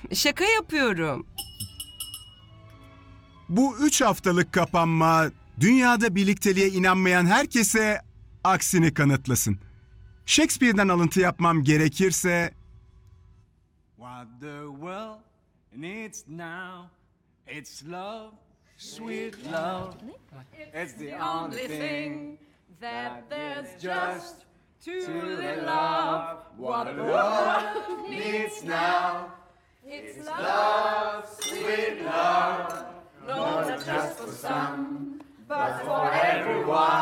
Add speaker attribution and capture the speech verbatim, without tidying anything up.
Speaker 1: Şaka yapıyorum.
Speaker 2: Bu üç haftalık kapanma dünyada birlikteliğe inanmayan herkese aksini kanıtlasın. Shakespeare'den alıntı yapmam gerekirse...
Speaker 3: What the world needs now, it's love, sweet love. It's the only thing that there's just to the love. What the world needs now, it's love, sweet love. No, not just for some, but for everyone.